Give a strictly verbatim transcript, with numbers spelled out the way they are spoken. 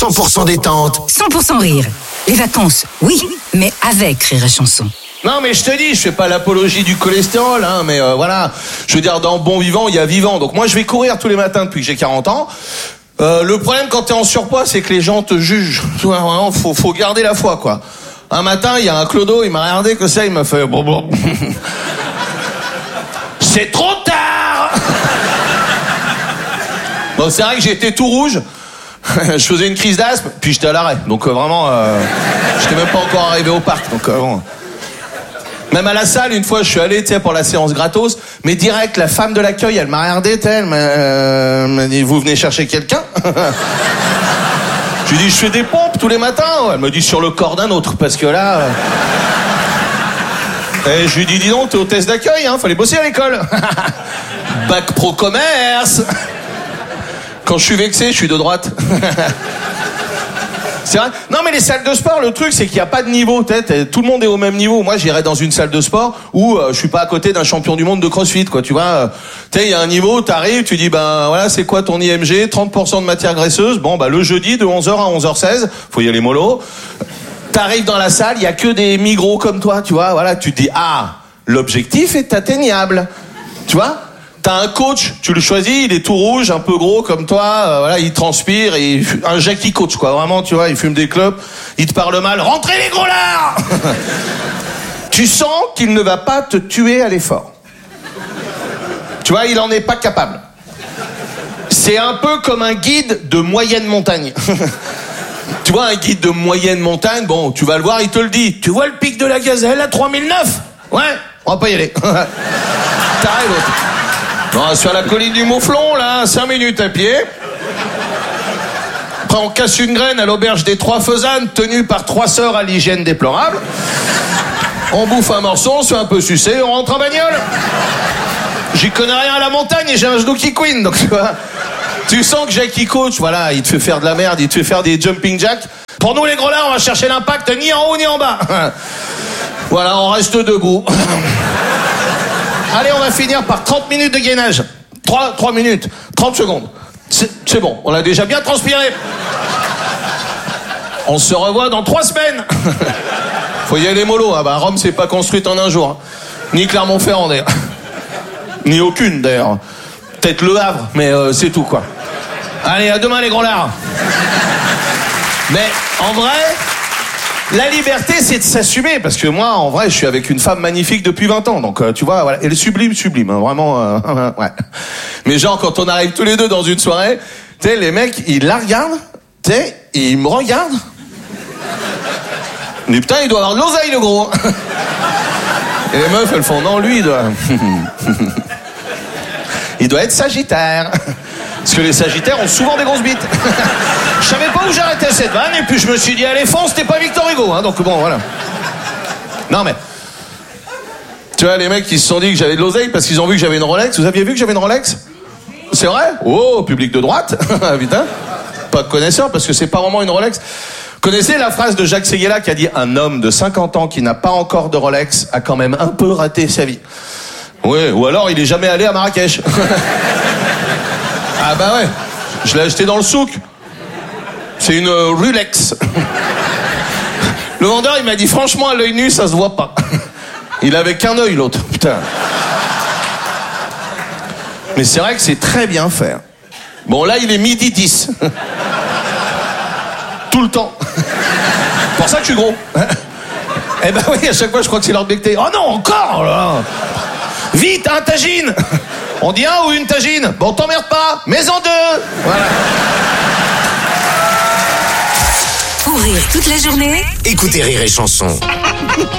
cent pour cent détente. cent pour cent rire. Les vacances, oui, mais avec Rire et Chanson. Non mais je te dis, je fais pas l'apologie du cholestérol, hein, mais euh, voilà, je veux dire, dans bon vivant, il y a vivant. Donc moi je vais courir tous les matins depuis que j'ai quarante ans. Euh, le problème quand t'es en surpoids, c'est que les gens te jugent. Vraiment, faut, faut garder la foi, quoi. Un matin, il y a un clodo, il m'a regardé que ça, il m'a fait... Bon, bon. C'est trop tard. Bon, c'est vrai que j'étais tout rouge. Je faisais une crise d'asthme, puis j'étais à l'arrêt. Donc euh, vraiment, euh, j'étais même pas encore arrivé au parc. Donc euh, bon. Même à la salle, une fois, je suis allé, tu sais, pour la séance gratos, mais direct, la femme de l'accueil, elle m'a regardé, tu sais, elle m'a, euh, m'a dit, vous venez chercher quelqu'un? Je lui ai dit, je fais des pompes tous les matins. Elle m'a dit, sur le corps d'un autre, parce que là... Euh... Et je lui ai dit, dis donc, t'es hôtesse d'accueil, hein, fallait bosser à l'école. Bac pro commerce. Quand je suis vexé, je suis de droite. C'est vrai. Non mais les salles de sport, le truc c'est qu'il n'y a pas de niveau, t'es, tout le monde est au même niveau. Moi j'irais dans une salle de sport où euh, je suis pas à côté d'un champion du monde de CrossFit, quoi, tu vois. Euh, tu sais, il y a un niveau, t'arrives, tu dis ben voilà, c'est quoi ton I M G, trente pour cent de matière graisseuse. Bon bah le jeudi de onze heures à onze heures seize, faut y aller mollo. T'arrives dans la salle, il y a que des migros comme toi, tu vois. Voilà, tu te dis ah, l'objectif est atteignable. Tu vois? T'as un coach, tu le choisis, il est tout rouge, un peu gros comme toi, euh, voilà, il transpire, et il, un Jackie coach, quoi, vraiment, tu vois, il fume des clopes, il te parle mal, rentrez les gros lards. Tu sens qu'il ne va pas te tuer à l'effort. Tu vois, il en est pas capable. C'est un peu comme un guide de moyenne montagne. Tu vois, un guide de moyenne montagne, bon, tu vas le voir, il te le dit. Tu vois le pic de la Gazelle à trois mille neuf? Ouais, on va pas y aller. T'arrives, l'autre. Non, sur la colline du Mouflon, là, cinq minutes à pied. Après, on casse une graine à l'auberge des Trois Faisanes, tenue par trois sœurs à l'hygiène déplorable. On bouffe un morceau, on se fait un peu sucer, on rentre en bagnole. J'y connais rien à la montagne et j'ai un genou qui queen, donc tu vois. Tu sens que Jackie Coach, voilà, il te fait faire de la merde, il te fait faire des jumping jacks. Pour nous, les gros là, on va chercher l'impact ni en haut ni en bas. Voilà, on reste debout. Allez, on va finir par trente minutes de gainage. trois, trois minutes, trente secondes. C'est, c'est bon, on a déjà bien transpiré. On se revoit dans trois semaines. Faut y aller mollo. Ah bah, Rome, c'est pas construite en un jour. Ni Clermont-Ferrand, d'ailleurs. Ni aucune, d'ailleurs. Peut-être Le Havre, mais euh, c'est tout, quoi. Allez, à demain, les gros lards. Mais, en vrai... La liberté, c'est de s'assumer, parce que moi, en vrai, je suis avec une femme magnifique depuis vingt ans, donc euh, tu vois, voilà, elle est sublime, sublime, hein, vraiment, euh, ouais. Mais genre, quand on arrive tous les deux dans une soirée, tu sais, les mecs, ils la regardent, tu sais, ils me regardent. Mais putain, il doit avoir de l'oseille, le gros. Et les meufs, elles font, non, lui, il doit... il doit être sagittaire. Parce que les sagittaires ont souvent des grosses bites. Je savais pas où j'arrêtais cette vanne, et puis je me suis dit, allez, fonce, t'es pas Victor Hugo, hein, donc bon, voilà. Non, mais... Tu vois, les mecs, ils se sont dit que j'avais de l'oseille parce qu'ils ont vu que j'avais une Rolex. Vous aviez vu que j'avais une Rolex? C'est vrai? Oh, public de droite. Putain. Pas de connaisseur, parce que c'est pas vraiment une Rolex. Connaissez la phrase de Jacques Séguéla qui a dit, un homme de cinquante ans qui n'a pas encore de Rolex a quand même un peu raté sa vie. Ouais, ou alors il est jamais allé à Marrakech. Ah bah ouais, je l'ai acheté dans le souk. C'est une euh, Rolex. Le vendeur, il m'a dit, franchement, à l'œil nu, ça se voit pas. Il avait qu'un œil, l'autre. Putain. Mais c'est vrai que c'est très bien fait. Bon, là, il est midi dix. Tout le temps. Pour ça que je suis gros. Eh ben oui, à chaque fois, je crois que c'est l'heure de becter. Oh non, encore là. Vite, un tagine. On dit un ou une tagine? Bon, t'emmerde pas, mais en deux. Voilà. Pour rire toute la journée, Écoutez Rire et Chanson.